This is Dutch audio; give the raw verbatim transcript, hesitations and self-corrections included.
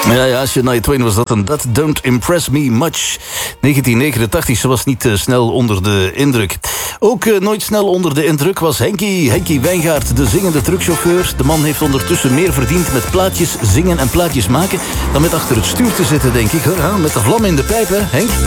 Ja, ja, Shania Twain was dat en That Don't Impress Me Much. negentien negenentachtig, ze was niet uh, snel onder de indruk. Ook uh, nooit snel onder de indruk was Henkie. Henkie Wijngaard, de zingende truckchauffeur. De man heeft ondertussen meer verdiend met plaatjes zingen en plaatjes maken dan met achter het stuur te zitten, denk ik. Hoor. Met de vlam in de pijp, hè, Henk?